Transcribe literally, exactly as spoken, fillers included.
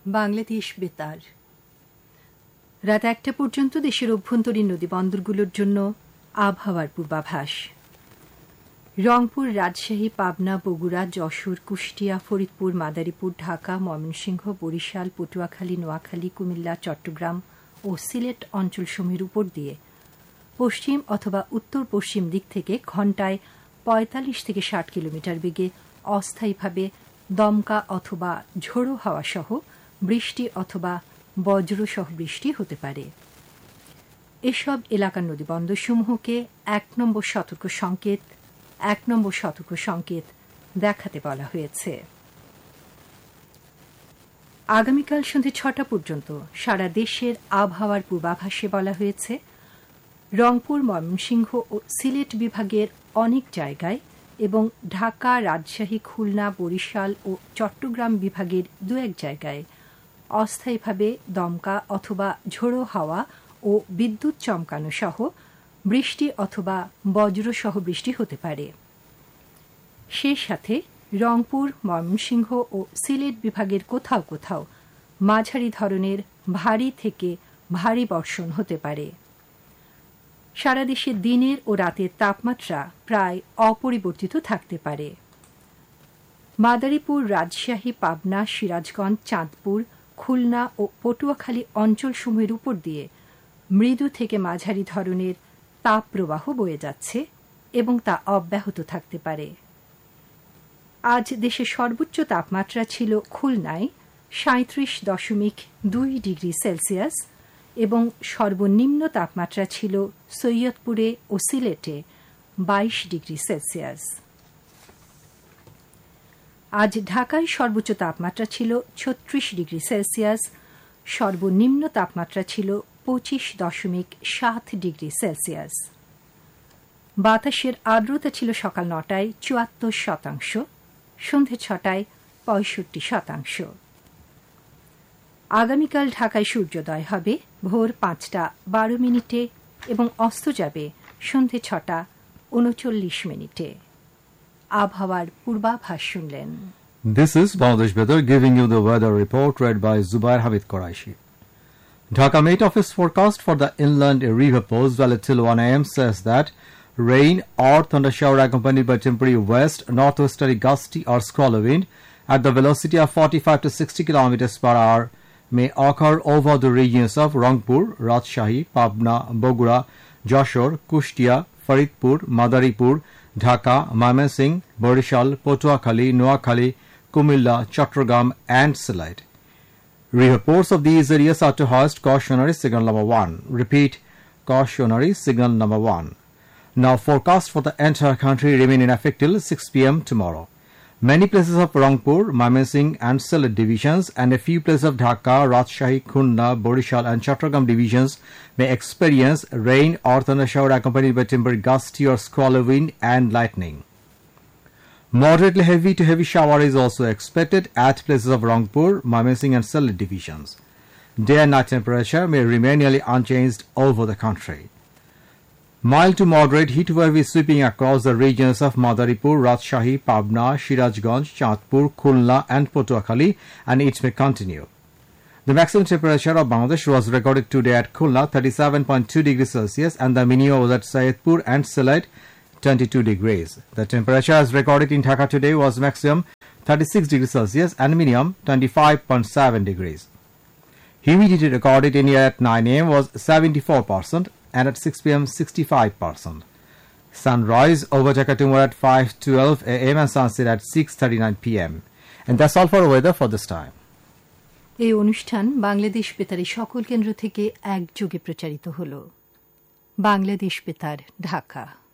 বাংলাদেশ বেতার রাত একটা পর্যন্ত দেশের অভ্যন্তরীণ নদী বন্দরগুলোর জন্য আবহাওয়ার পূর্বাভাস। রংপুর, রাজশাহী, পাবনা, বগুড়া, যশোর, কুষ্টিয়া, ফরিদপুর, মাদারীপুর, ঢাকা, ময়মনসিংহ, বরিশাল, পটুয়াখালী, নোয়াখালী, কুমিল্লা, চট্টগ্রাম ও সিলেট অঞ্চলসমূহের উপর দিয়ে পশ্চিম অথবা উত্তর পশ্চিম দিক থেকে ঘণ্টায় পঁয়তাল্লিশ থেকে ষাট কিলোমিটার বেগে অস্থায়ীভাবে দমকা অথবা ঝোড়ো হাওয়া সহ বৃষ্টি অথবা বজ্রসহ বৃষ্টি হতে পারে। এসব এলাকার নদীবন্দরসমূহকে এক নম্বর সতর্ক সংকেত এক নম্বর সতর্ক সংকেত দেখাতে বলা হয়েছে। আগামীকাল সন্ধ্যে ছটা পর্যন্ত সারা দেশের আবহাওয়ার পূর্বাভাসে বলা হয়েছে, রংপুর, ময়মনসিংহ ও সিলেট বিভাগের অনেক জায়গায় এবং ঢাকা, রাজশাহী, খুলনা, বরিশাল ও চট্টগ্রাম বিভাগের দু এক জায়গায় অস্থায়ীভাবে দমকা অথবা ঝোড়ো হাওয়া ও বিদ্যুৎ চমকানো সহ বৃষ্টি অথবা বজ্রসহ বৃষ্টি হতে পারে। সেই সাথে রংপুর, ময়মনসিংহ ও সিলেট বিভাগের কোথাও কোথাও মাঝারি ধরনের ভারী থেকে ভারী বর্ষণ হতে পারে। সারা দেশে দিনের ও রাতের তাপমাত্রা প্রায় অপরিবর্তিত থাকতে পারে। মাদারীপুর, রাজশাহী, পাবনা, সিরাজগঞ্জ, চাঁদপুর, খুলনা ও পটুয়াখালী অঞ্চলসমূহের উপর দিয়ে মৃদু থেকে মাঝারি ধরনের তাপপ্রবাহ বয়ে যাচ্ছে এবং তা অব্যাহত থাকতে পারে। আজ দেশের সর্বোচ্চ তাপমাত্রা ছিল খুলনায় সাঁত্রিশ দশমিক দুই ডিগ্রি সেলসিয়াস এবং সর্বনিম্ন তাপমাত্রা ছিল সৈয়দপুরে ও সিলেটে বাইশ ডিগ্রি সেলসিয়াস। আজ ঢাকায় সর্বোচ্চ তাপমাত্রা ছিল ছত্রিশ ডিগ্রি সেলসিয়াস, সর্বনিম্ন তাপমাত্রা ছিল পঁচিশ দশমিক সাত ডিগ্রি সেলসিয়াস। বাতাসের আর্দ্রতা ছিল সকাল নটায় চুয়াত্তর শতাংশ, সন্ধে ছটায় পঁয়ষট্টি শতাংশ। আগামীকাল ঢাকায় সূর্যোদয় হবে ভোর পাঁচটা বারো মিনিটে এবং অস্ত যাবে সন্ধে ছটা উনচল্লিশ মিনিটে। আবহাওয়ার পূর্বাভাস শুনলেন। This is Bangladesh Weather giving you the weather report read by Zubair Hamid Quraishi. Dhaka Met Office forecast for the inland river post valid till one a m says that rain or thunder shower accompanied by temporary west northwesterly gusty or squall wind at the velocity of forty-five to sixty kilometers per hour may occur over the regions of Rangpur, Rajshahi, Pabna, Bogura, Joshor, Kushtia, Faridpur, Madaripur, Dhaka, Mymensingh, Borishal, Patuakhali, Noakhali, Kumilla, Chattogram and Sylhet. River ports of these areas are to hoist cautionary signal number one. Repeat, cautionary signal number one. Now forecast for the entire country remain in effect till six p m tomorrow. Many places of Rangpur, Mymensingh and Sylhet divisions and a few places of Dhaka, Rajshahi, Khulna, Borishal and Chattogram divisions may experience rain or thunder shower accompanied by temporary gusty or squall wind and lightning. Moderately heavy to heavy shower is also expected at places of Rangpur, Mymensingh and Sylhet divisions. Day and night temperature may remain nearly unchanged over the country. Mild to moderate heat wave is sweeping across the regions of Madaripur, Rajshahi, Pabna, Sirajganj, Chandpur, Khulna and Patuakhali, and it may continue. The maximum temperature of Bangladesh was recorded today at Khulna thirty-seven point two degrees Celsius and the minimum was at Sayyidpur and Sylhet twenty-two degrees. The temperature as recorded in Dhaka today was maximum thirty-six degrees Celsius and minimum twenty-five point seven degrees. Humidity recorded in here at nine a m was seventy-four percent and at six p m sixty-five percent. Sunrise over Dhaka tomorrow at five twelve a m and sunset at six thirty-nine p m And that's all for weather for this time. এই অনুষ্ঠান বাংলাদেশ বেতারের সকল কেন্দ্র থেকে একযোগে প্রচারিত হলো। বাংলাদেশ বেতার, ঢাকা।